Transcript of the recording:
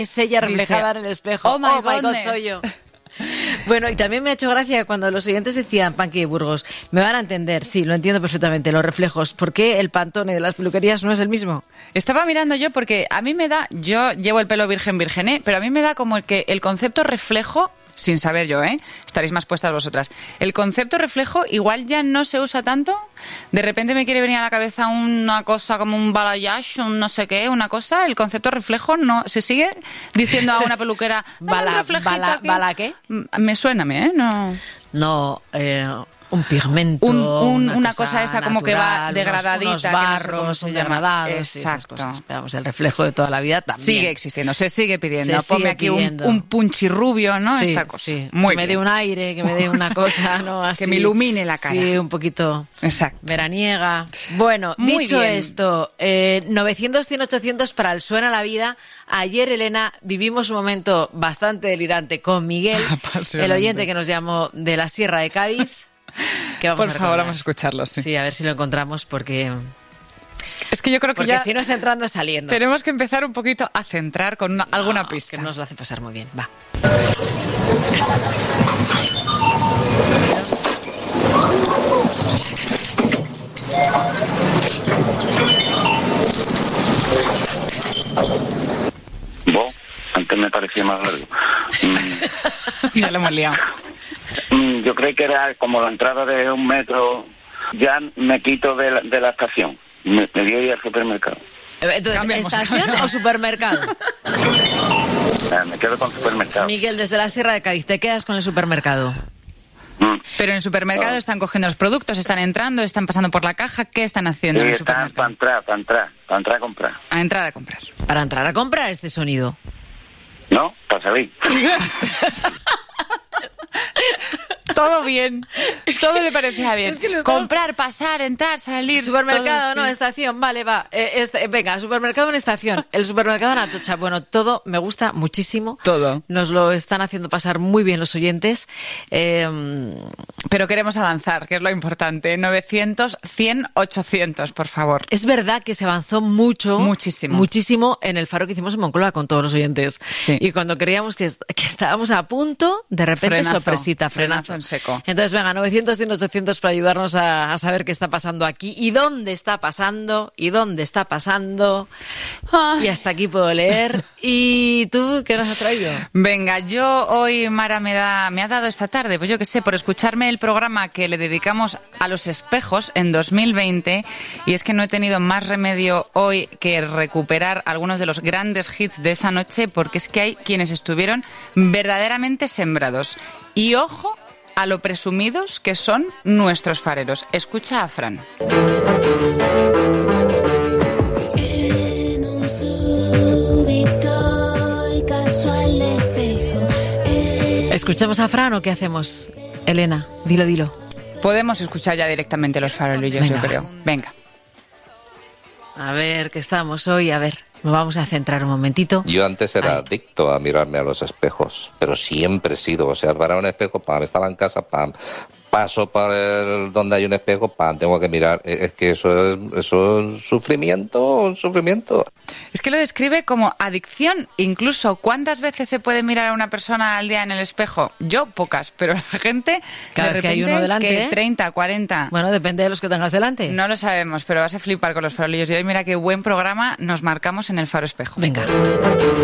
Es ella reflejada en el espejo. Oh my God, soy yo. Bueno, y también me ha hecho gracia cuando los oyentes decían, Panqui de Burgos, me van a entender, sí, lo entiendo perfectamente, los reflejos. ¿Por qué el Pantone de las peluquerías no es el mismo? Estaba mirando yo porque a mí me da, yo llevo el pelo virgen, pero a mí me da como que el concepto reflejo, sin saber yo, estaréis más puestas vosotras, el concepto reflejo igual ya no se usa tanto. De repente me quiere venir a la cabeza una cosa como un balayage, un no sé qué, una cosa. El concepto reflejo no se sigue diciendo a una peluquera. ¿Bala qué? Me suena, ¿no? No, un pigmento, una cosa esta como natural, que va degradadita, unos que barros, no sé cómo se degradados, llama. esas cosas. Esperamos, el reflejo de toda la vida también. Sigue existiendo, se sigue pidiendo. Se Ponme sigue aquí pidiendo. un punchirrubio, ¿no? Sí, esta cosa. sí. Muy que me bien. dé un aire, que me dé una cosa, ¿no? Así. Que me ilumine la cara. Sí, un poquito. Exacto. Veraniega. Bueno, Muy dicho bien. esto, 900, 100, 800 para el Suena la Vida. Ayer, Elena, vivimos un momento bastante delirante con Miguel, Apasionante. el oyente que nos llamó de la Sierra de Cádiz. Que vamos Por a favor, recordar. vamos a escucharlo, sí. Sí, a ver si lo encontramos porque Es que yo creo que ya si no es entrando es saliendo. tenemos que empezar un poquito a centrar con alguna pista. Que nos lo hace pasar muy bien. Va. Antes me parecía más largo. Ya lo hemos liado. Yo creí que era como la entrada de 1 metro. Ya me quito de la estación. Me voy a ir al supermercado. Entonces, Cambiamos. ¿estación o supermercado? Me quedo con supermercado. Miguel, desde la Sierra de Cádiz, ¿te quedas con el supermercado? Pero en el supermercado están cogiendo los productos, están entrando, están pasando por la caja. ¿Qué están haciendo en el Están supermercado? para entrar a comprar. A entrar a comprar. Para entrar a comprar este sonido. ¿No? Para salir. Todo bien. Todo le parecía bien. Es que lo estaba- Comprar, pasar, entrar, salir. Supermercado, todo, no, sí. estación, vale, va. Venga, supermercado en estación. El supermercado en Atocha. Bueno, todo me gusta muchísimo. Todo. Nos lo están haciendo pasar muy bien los oyentes. Pero queremos avanzar, que es lo importante. 900, 100, 800, por favor. Es verdad que se avanzó mucho. Muchísimo. Muchísimo en el faro que hicimos en Moncloa con todos los oyentes. Sí. Y cuando creíamos que estábamos a punto, de repente Frenazo. sorpresita, Frenazo en seco. Entonces, venga, 900 y 800 para ayudarnos a saber qué está pasando aquí y dónde está pasando y dónde está pasando. Y hasta aquí puedo leer. ¿Y tú qué nos has traído? Venga, yo hoy, Mara, me ha dado esta tarde, pues yo qué sé, por escucharme el programa que le dedicamos a los espejos en 2020, y es que no he tenido más remedio hoy que recuperar algunos de los grandes hits de esa noche, porque es que hay quienes estuvieron verdaderamente sembrados. Y ojo a lo presumidos que son nuestros fareros. Escucha a Fran. En un súbito y casual espejo. ¿Escuchamos a Fran o qué hacemos? Elena, dilo. Podemos escuchar ya directamente los farolillos, Venga. yo creo. Venga. A ver, ¿qué estamos hoy? A ver, nos vamos a centrar un momentito. Yo antes era Ay. adicto a mirarme a los espejos, pero siempre he sido, o sea, para un espejo, pam, estaba en casa, pam, paso por donde hay un espejo, pam, tengo que mirar. Es que eso es sufrimiento. Es que lo describe como adicción. Incluso, ¿cuántas veces se puede mirar a una persona al día en el espejo? Yo, pocas, pero la gente, Cada de vez que hay repente, uno delante, que ¿eh? 30, 40... Bueno, depende de los que tengas delante. No lo sabemos, pero vas a flipar con los farolillos. Y hoy mira qué buen programa nos marcamos en el Faro Espejo. Venga.